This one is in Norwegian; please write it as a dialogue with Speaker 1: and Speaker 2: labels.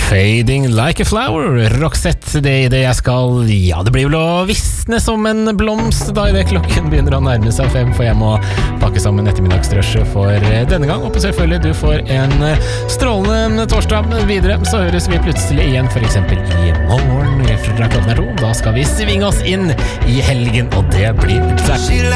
Speaker 1: Fading like a flower, Roxette, det i det jeg skal. Ja, det blir vel å visne som en blomst da i det klokken begynner å nærme seg 5, for jeg må pakke sammen ettermiddagsdrøsje for denne gang. Og selvfølgelig du får en strålende torsdag videre, så høres vi plutselig igjen for eksempel i morgen fra klokken 2. Da skal vi svinge oss inn i helgen, og det blir deilig.